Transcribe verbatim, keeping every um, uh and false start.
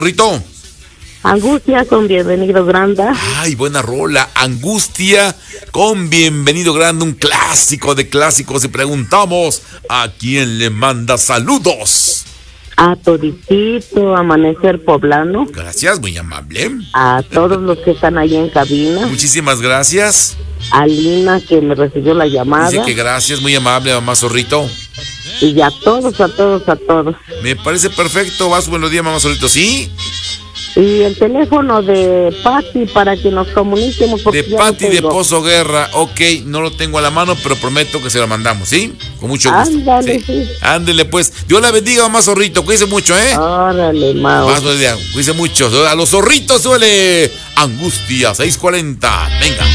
Rito. Angustia con Bienvenido Granda. Ay, buena rola. Angustia con Bienvenido Grande, un clásico de clásicos. Y preguntamos, ¿a quién le manda saludos? A toditito Amanecer Poblano. Gracias, muy amable. A todos los que están ahí en cabina. Muchísimas gracias. A Lina, que me recibió la llamada. Dice que gracias, muy amable, mamá Zorrito. Y a todos, a todos, a todos. Me parece perfecto. Va su buenos días, mamá Zorrito, ¿sí? Y el teléfono de Pati para que nos comuniquemos. De Pati de Pozo Guerra, ok, no lo tengo a la mano, pero prometo que se lo mandamos, ¿sí? Con mucho gusto. Ándale, sí. sí. Ándele, pues. Dios la bendiga, mamá Zorrito, cuídense mucho, ¿eh? Órale, Mao. Más buenos días, cuídense mucho. A los zorritos suele Angustia, seis cuarenta. Venga.